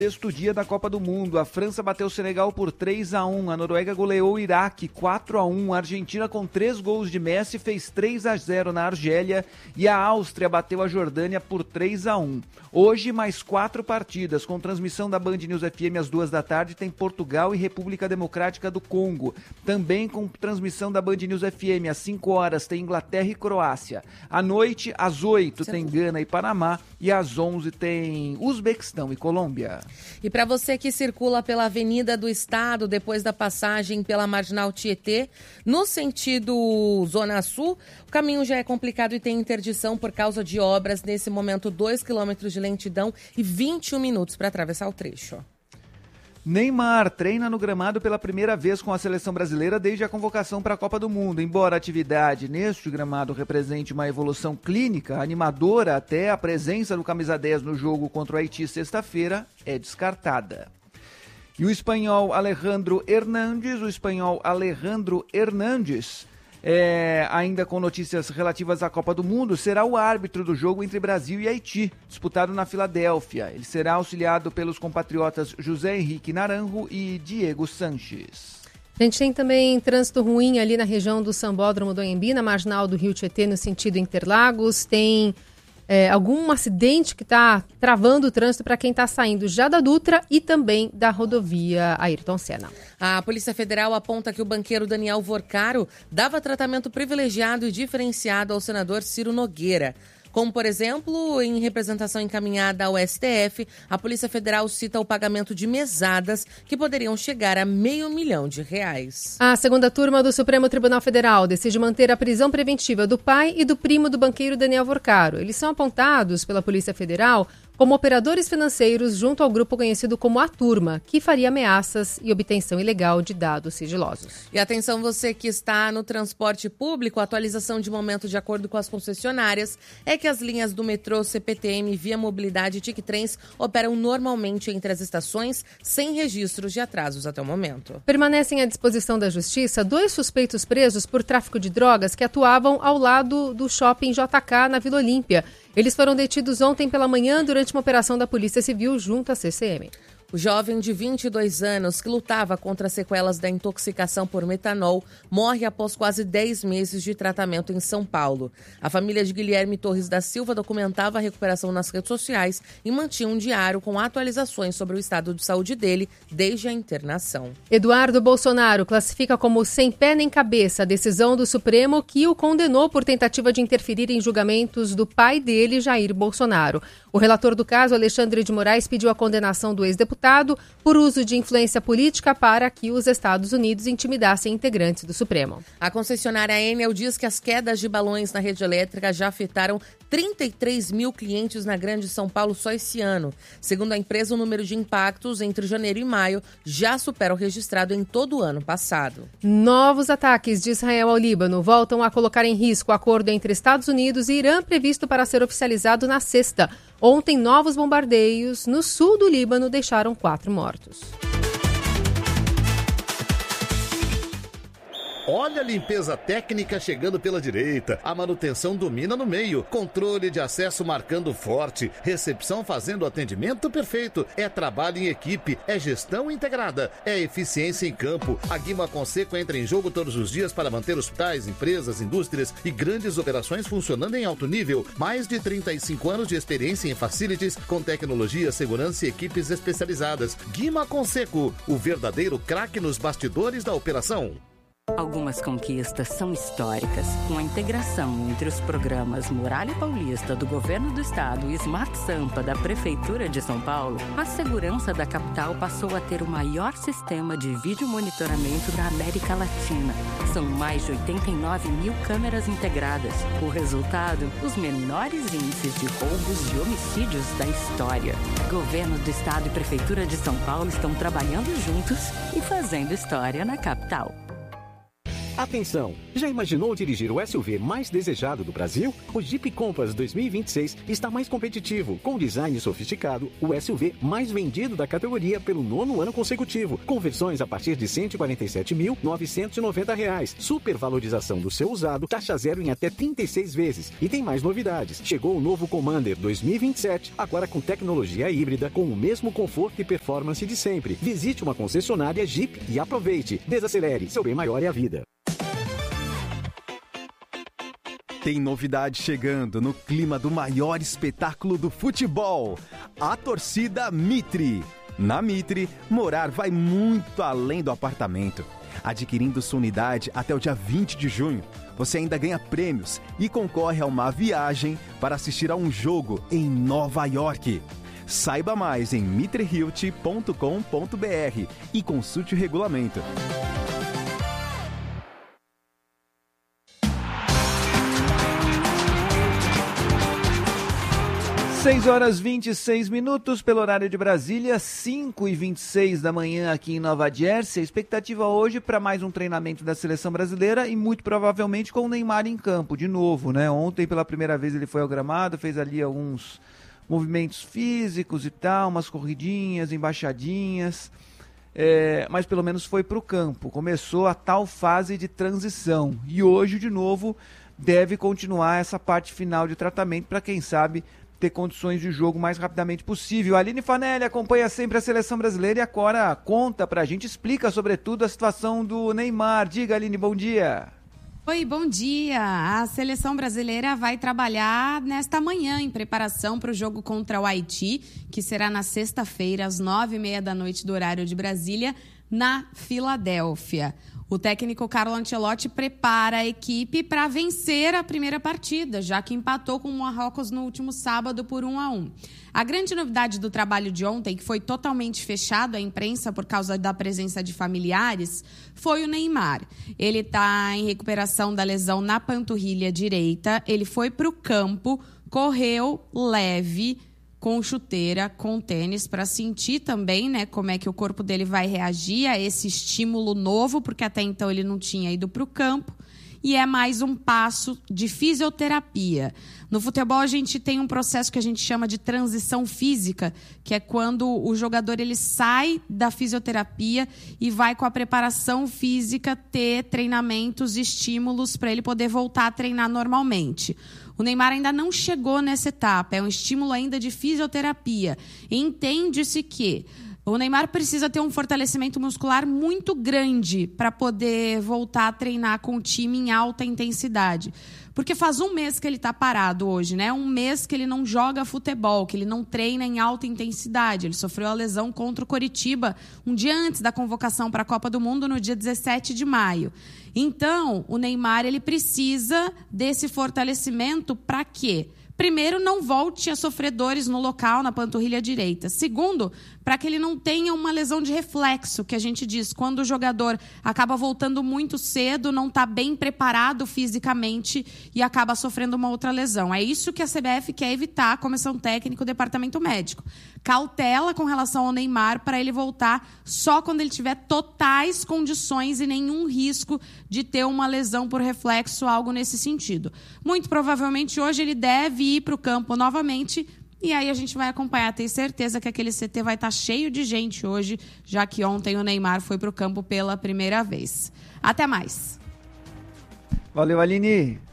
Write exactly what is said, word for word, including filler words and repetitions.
Sexto dia da Copa do Mundo, a França bateu o Senegal por três a um, a Noruega goleou o Iraque quatro a um, a Argentina com três gols de Messi fez três a zero na Argélia e a Áustria bateu a Jordânia por três a um. Hoje mais quatro partidas, com transmissão da Band News F M às duas da tarde, tem Portugal e República Democrática do Congo. Também com transmissão da Band News F M às cinco horas tem Inglaterra e Croácia. À noite, às oito tem Gana e Panamá e às onze tem Uzbequistão e Colômbia. E para você que circula pela Avenida do Estado, depois da passagem pela Marginal Tietê, no sentido Zona Sul, o caminho já é complicado e tem interdição por causa de obras. Nesse momento, dois quilômetros de lentidão e vinte e um minutos para atravessar o trecho. Neymar treina no gramado pela primeira vez com a seleção brasileira desde a convocação para a Copa do Mundo. Embora a atividade neste gramado represente uma evolução clínica, animadora até, a presença do camisa dez no jogo contra o Haiti sexta-feira é descartada. E o espanhol Alejandro Hernández, o espanhol Alejandro Hernández, É, ainda com notícias relativas à Copa do Mundo, será o árbitro do jogo entre Brasil e Haiti, disputado na Filadélfia. Ele será auxiliado pelos compatriotas José Henrique Naranjo e Diego Sanches. A gente tem também trânsito ruim ali na região do Sambódromo do Anhembi, na marginal do Rio Tietê, no sentido Interlagos. Tem é, algum acidente que está travando o trânsito para quem está saindo já da Dutra e também da rodovia Ayrton Senna. A Polícia Federal aponta que o banqueiro Daniel Vorcaro dava tratamento privilegiado e diferenciado ao senador Ciro Nogueira. Como, por exemplo, em representação encaminhada ao S T F, a Polícia Federal cita o pagamento de mesadas que poderiam chegar a meio milhão de reais. A segunda turma do Supremo Tribunal Federal decide manter a prisão preventiva do pai e do primo do banqueiro Daniel Vorcaro. Eles são apontados pela Polícia Federal como operadores financeiros junto ao grupo conhecido como A Turma, que faria ameaças e obtenção ilegal de dados sigilosos. E atenção você que está no transporte público, a atualização de momento de acordo com as concessionárias é que as linhas do metrô, C P T M, Via Mobilidade e TicTrens operam normalmente entre as estações, sem registros de atrasos até o momento. Permanecem à disposição da Justiça dois suspeitos presos por tráfico de drogas que atuavam ao lado do shopping J K na Vila Olímpia. Eles foram detidos ontem pela manhã durante uma operação da Polícia Civil junto à C C M. O jovem de vinte e dois anos, que lutava contra as sequelas da intoxicação por metanol, morre após quase dez meses de tratamento em São Paulo. A família de Guilherme Torres da Silva documentava a recuperação nas redes sociais e mantinha um diário com atualizações sobre o estado de saúde dele desde a internação. Eduardo Bolsonaro classifica como sem pé nem cabeça a decisão do Supremo que o condenou por tentativa de interferir em julgamentos do pai dele, Jair Bolsonaro. O relator do caso, Alexandre de Moraes, pediu a condenação do ex-deputado por uso de influência política para que os Estados Unidos intimidassem integrantes do Supremo. A concessionária Enel diz que as quedas de balões na rede elétrica já afetaram trinta e três mil clientes na Grande São Paulo só esse ano. Segundo a empresa, o número de impactos entre janeiro e maio já supera o registrado em todo o ano passado. Novos ataques de Israel ao Líbano voltam a colocar em risco o acordo entre Estados Unidos e Irã previsto para ser oficializado na sexta. Ontem, novos bombardeios no sul do Líbano deixaram quatro mortos. Olha a limpeza técnica chegando pela direita, a manutenção domina no meio, controle de acesso marcando forte, recepção fazendo atendimento perfeito, é trabalho em equipe, é gestão integrada, é eficiência em campo. A Guima Conceco entra em jogo todos os dias para manter hospitais, empresas, indústrias e grandes operações funcionando em alto nível. Mais de trinta e cinco anos de experiência em facilities, com tecnologia, segurança e equipes especializadas. Guima Conceco, o verdadeiro craque nos bastidores da operação. Algumas conquistas são históricas. Com a integração entre os programas Muralha Paulista do Governo do Estado e Smart Sampa da Prefeitura de São Paulo, a segurança da capital passou a ter o maior sistema de vídeo monitoramento da América Latina. São mais de oitenta e nove mil câmeras integradas. O resultado, os menores índices de roubos e homicídios da história. Governo do Estado e Prefeitura de São Paulo estão trabalhando juntos e fazendo história na capital. Atenção! Já imaginou dirigir o S U V mais desejado do Brasil? O Jeep Compass dois mil e vinte e seis está mais competitivo, com design sofisticado, o S U V mais vendido da categoria pelo nono ano consecutivo, com versões a partir de cento e quarenta e sete mil novecentos e noventa reais, supervalorização do seu usado, taxa zero em até trinta e seis vezes. E tem mais novidades. Chegou o novo Commander dois mil e vinte e sete, agora com tecnologia híbrida, com o mesmo conforto e performance de sempre. Visite uma concessionária Jeep e aproveite. Desacelere, seu bem maior é a vida. Tem novidade chegando no clima do maior espetáculo do futebol, a torcida Mitre. Na Mitre, morar vai muito além do apartamento. Adquirindo sua unidade até o dia vinte de junho, você ainda ganha prêmios e concorre a uma viagem para assistir a um jogo em Nova York. Saiba mais em mitre realty ponto com ponto b r e consulte o regulamento. seis horas e vinte e seis minutos pelo horário de Brasília, cinco e vinte e seis da manhã aqui em Nova Jersey. A expectativa hoje para mais um treinamento da seleção brasileira e muito provavelmente com o Neymar em campo de novo, né? Ontem pela primeira vez ele foi ao gramado, fez ali alguns movimentos físicos e tal, umas corridinhas, embaixadinhas, é, mas pelo menos foi para o campo. Começou a tal fase de transição e hoje de novo deve continuar essa parte final de tratamento para quem sabe ter condições de jogo o mais rapidamente possível. A Aline Fanelli acompanha sempre a seleção brasileira e agora conta pra gente, explica sobretudo a situação do Neymar. Diga, Aline, bom dia. Oi, bom dia. A seleção brasileira vai trabalhar nesta manhã em preparação para o jogo contra o Haiti, que será na sexta-feira, às nove e meia da noite do horário de Brasília, na Filadélfia. O técnico Carlo Ancelotti prepara a equipe para vencer a primeira partida, já que empatou com o Marrocos no último sábado por um a um. A grande novidade do trabalho de ontem, que foi totalmente fechado à imprensa por causa da presença de familiares, foi o Neymar. Ele está em recuperação da lesão na panturrilha direita, ele foi para o campo, correu leve, com chuteira, com tênis, para sentir também, né, como é que o corpo dele vai reagir a esse estímulo novo, porque até então ele não tinha ido para o campo. E é mais um passo de fisioterapia. No futebol, a gente tem um processo que a gente chama de transição física, que é quando o jogador ele sai da fisioterapia e vai com a preparação física ter treinamentos, estímulos para ele poder voltar a treinar normalmente. O Neymar ainda não chegou nessa etapa, é um estímulo ainda de fisioterapia. Entende-se que o Neymar precisa ter um fortalecimento muscular muito grande para poder voltar a treinar com o time em alta intensidade. Porque faz um mês que ele está parado hoje, né? Um mês que ele não joga futebol, que ele não treina em alta intensidade. Ele sofreu a lesão contra o Coritiba um dia antes da convocação para a Copa do Mundo, no dia dezessete de maio. Então, o Neymar ele precisa desse fortalecimento para quê? Primeiro, não volte a sofrer dores no local, na panturrilha direita. Segundo, para que ele não tenha uma lesão de reflexo, que a gente diz, quando o jogador acaba voltando muito cedo, não está bem preparado fisicamente e acaba sofrendo uma outra lesão. É isso que a C B F quer evitar, a comissão técnica, o departamento médico. Cautela com relação ao Neymar para ele voltar só quando ele tiver totais condições e nenhum risco de ter uma lesão por reflexo, algo nesse sentido. Muito provavelmente hoje ele deve ir para o campo novamente e aí a gente vai acompanhar. Tenho certeza que aquele C T vai estar cheio de gente hoje, já que ontem o Neymar foi para o campo pela primeira vez. Até mais. Valeu, Aline.